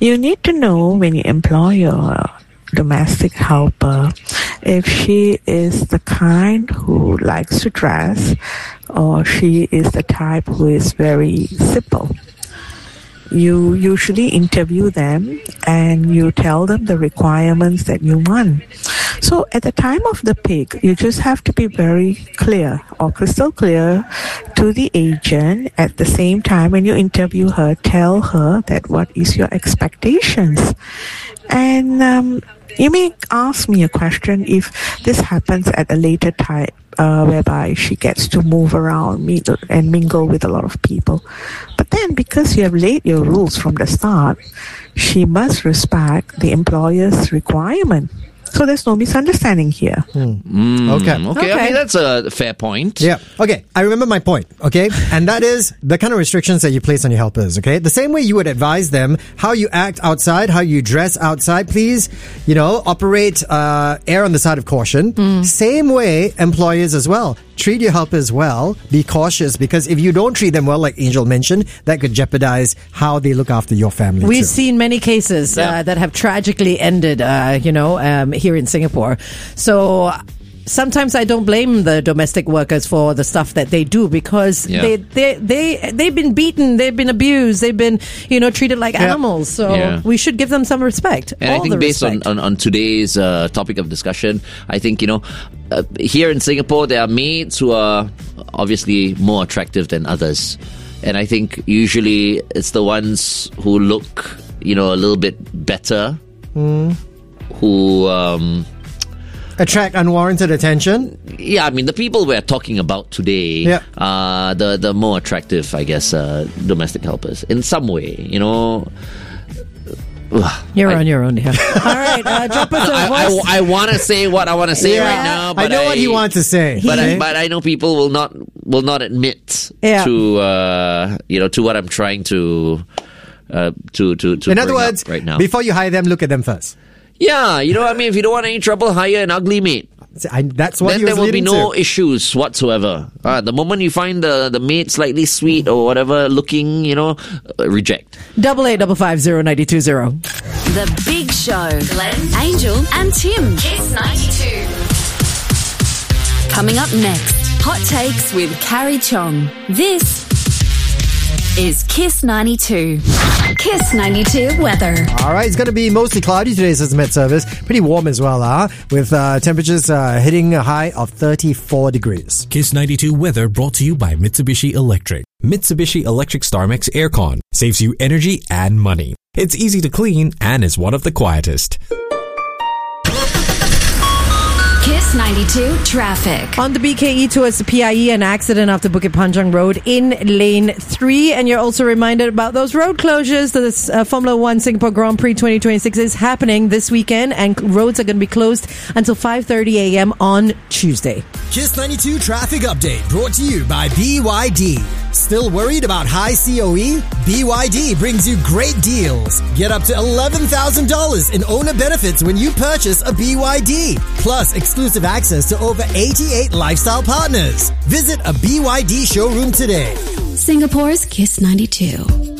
You need to know when you employ your domestic helper if she is the kind who likes to dress or she is the type who is very simple. You usually interview them and you tell them the requirements that you want. So at the time of the pick, you just have to be very clear or crystal clear to the agent. At the same time, when you interview her, tell her that what is your expectations. And you may ask me a question if this happens at a later time, whereby she gets to move around, meet and mingle with a lot of people. But then because you have laid your rules from the start, she must respect the employer's requirement. So there's no misunderstanding here. Okay. I mean, that's a fair point. Yeah. Okay. I remember my point. Okay. And that is the kind of restrictions that you place on your helpers. Okay. The same way you would advise them how you act outside, how you dress outside. Please, operate, err on the side of caution. Same way employers as well. Treat your helpers well. Be cautious because if you don't treat them well, like Angel mentioned, that could jeopardize how they look after your family. We've seen many cases that have tragically ended, here in Singapore. So sometimes I don't blame the domestic workers for the stuff that they do because they've been beaten, they've been abused, they've been treated like animals. So we should give them some respect. And I think based on today's topic of discussion, I think here in Singapore there are maids who are obviously more attractive than others, and I think usually it's the ones who look a little bit better who attract unwarranted attention. Yeah, I mean the people we're talking about today are the more attractive, I guess, domestic helpers in some way. You're on your own here. All right, drop us a voice. I want to say what I want to say right now, but I know what he wants to say. But I know people will not admit to to what I'm trying to in other words, right now. Before you hire them, look at them first. Yeah, if you don't want any trouble, hire an ugly maid. That's what then there will be no issues whatsoever. The moment you find the maid slightly sweet or whatever looking, reject. 88550920. The Big Show. Glenn, Angel, and Tim. Kiss 92. Coming up next, Hot Takes with Carrie Chong. This is Kiss 92. Kiss 92 weather. All right, it's going to be mostly cloudy today, says the Met Service. Pretty warm as well, with temperatures hitting a high of 34 degrees. Kiss 92 weather brought to you by Mitsubishi Electric. Mitsubishi Electric StarMax Aircon saves you energy and money. It's easy to clean and is one of the quietest. Kiss 92 traffic. On the BKE towards the PIE, an accident off the Bukit Panjang Road in lane 3. And you're also reminded about those road closures. The Formula 1 Singapore Grand Prix 2026 is happening this weekend, and roads are going to be closed until 5:30 a.m. on Tuesday. Kiss 92 traffic update brought to you by BYD. Still worried about high COE? BYD brings you great deals. Get up to $11,000 in owner benefits when you purchase a BYD. Plus exclusive access to over 88 lifestyle partners. Visit a BYD showroom today. Singapore's Kiss 92.